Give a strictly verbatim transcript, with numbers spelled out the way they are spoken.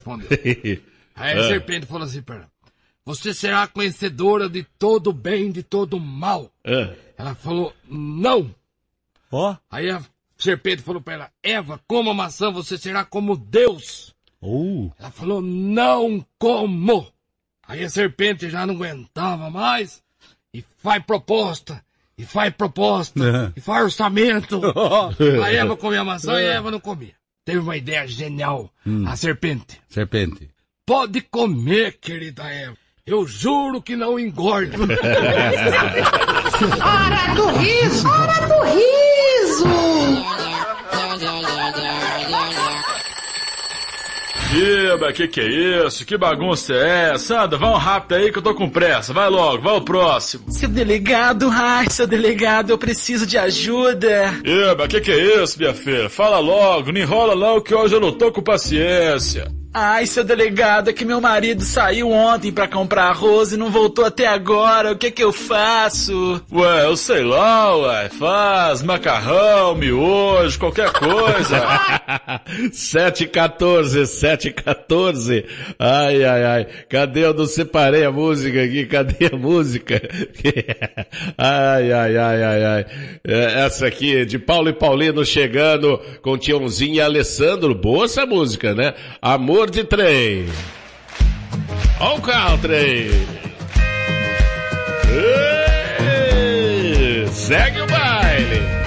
respondeu. Aí a serpente falou assim pra ela: você será conhecedora de todo o bem e de todo o mal. É. Ela falou: não. Ó. Aí a serpente falou pra ela: Eva, coma maçã, você será como Deus. Uh. Ela falou: não como. Aí a serpente já não aguentava mais e faz proposta, e faz proposta, Uhum. e faz orçamento. A Eva comia maçã e a Eva não comia. Teve uma ideia genial, Hum. a serpente. Serpente. Pode comer, querida Eva. Eu juro que não engorda. Hora do riso! Hora do riso! Iba, que que é isso? Que bagunça é essa? Anda, vão rápido aí que eu tô com pressa. Vai logo, vai o próximo. Seu delegado, ai, seu delegado, eu preciso de ajuda. Iba, que que é isso, minha filha? Fala logo, não enrola não que hoje eu não tô com paciência. Ai, seu delegado, é que meu marido saiu ontem pra comprar arroz e não voltou até agora. O que que eu faço? Ué, eu sei lá, ué. Faz macarrão, miojo, qualquer coisa. sete e quatorze, sete e quatorze. Ai, ai, ai. Cadê? Eu não separei a música aqui. Cadê a música? Ai, ai, ai, ai, ai. Essa aqui, de Paulo e Paulino chegando com Tiãozinho e Alessandro. Boa essa música, né? Amor de trem. Ó o carro, trem. Ei, segue o baile.